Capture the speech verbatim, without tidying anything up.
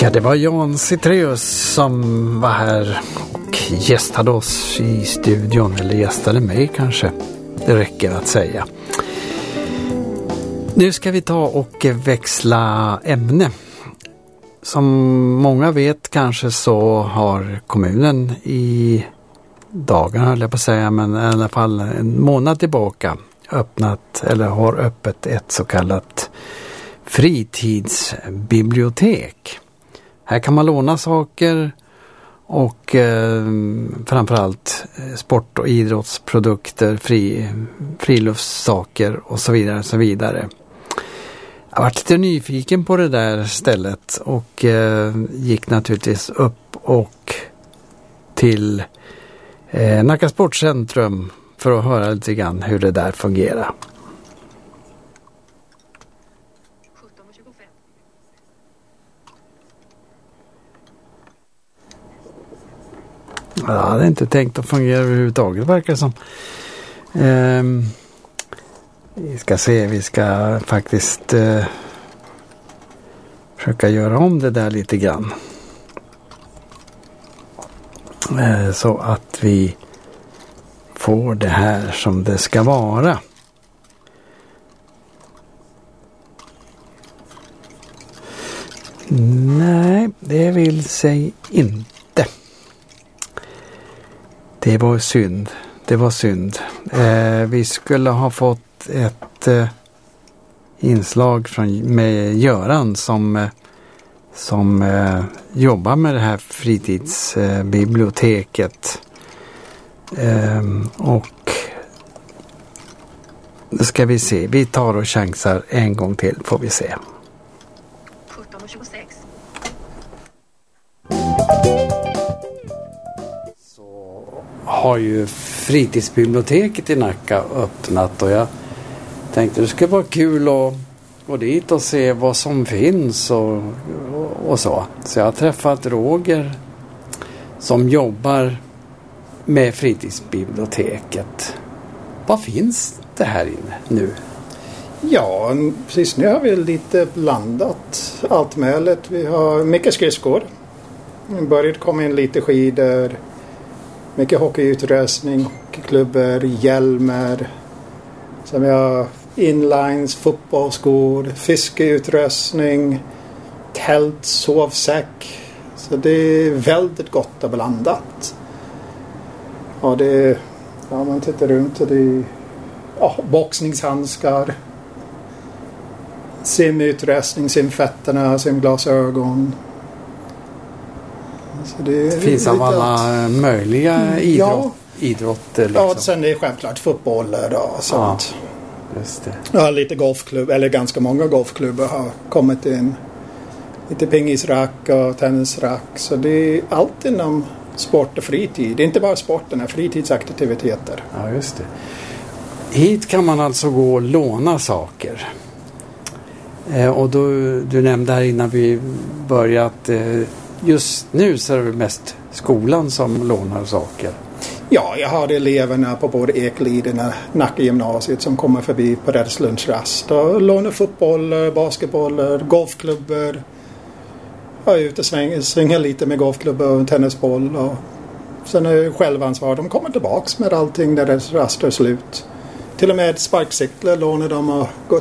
Ja, det var Jan Citreus som var här och gästade oss i studion, eller gästade mig kanske, det räcker att säga. Nu ska vi ta och växla ämne. Som många vet kanske så har kommunen i dagarna, höll jag på att säga, men i alla fall en månad tillbaka öppnat eller har öppet ett så kallat fritidsbibliotek. Här kan man låna saker och eh, framförallt sport- och idrottsprodukter, fri, friluftssaker och så vidare och så vidare. Jag var lite nyfiken på det där stället och eh, gick naturligtvis upp och till eh, Nacka Sportcentrum för att höra lite grann hur det där fungerar. Jag hade inte tänkt att fungera överhuvudtaget, verkar som. Ehm, vi ska se, vi ska faktiskt eh, försöka göra om det där lite grann. Eh, så att vi får det här som det ska vara. Nej, det vill sig inte. Det var synd. Det var synd. Eh, vi skulle ha fått ett eh, inslag från, med Göran som, eh, som eh, jobbar med det här fritidsbiblioteket. Eh, och då ska vi se. Vi tar och chansar en gång till, får vi se. sjutton och tjugosex. Har ju fritidsbiblioteket i Nacka öppnat och jag tänkte det skulle vara kul att gå dit och se vad som finns och, och, och så. Så jag har träffat Roger som jobbar med fritidsbiblioteket. Vad finns det här inne nu? Ja, precis nu har vi lite blandat allt möjligt. Vi har mycket skridskor. Vi börjat komma in lite skidor. Mycket hockeyutrustning, hockeyklubbor, hjälmar. Sen vi har inlines, fotbollsskor, fiskeutrustning, tält, sovsäck. Så det är väldigt gott och blandat. Och det, ja, man tittar runt och det är ja, boxningshandskar, simutrustning, simfötterna, simglasögon. Så det, det finns av alla möjliga idrott, ja, idrotter. Liksom. Ja, sen är det självklart fotboller och sånt. Ja, just det. Ja, lite golfklubb, eller ganska många golfklubbar har kommit in. Lite pingisrack och tennisrack. Så det är allt inom sport och fritid. Det är inte bara sporten, det är fritidsaktiviteter. Ja, just det. Hit kan man alltså gå och låna saker. Eh, och då, du nämnde här innan vi börjat eh, just nu så är det mest skolan som lånar saker. Ja, jag har eleverna på både Ekliden och Nacka gymnasiet som kommer förbi på deras lunchrast och lånar fotboll, basketboll, golfklubbor. Jag är ute och svänger, svänger lite med golfklubbor och tennisboll. Och sen är det självansvar. De kommer tillbaks med allting när deras rast är slut. Till och med sparkcyklar lånar de och går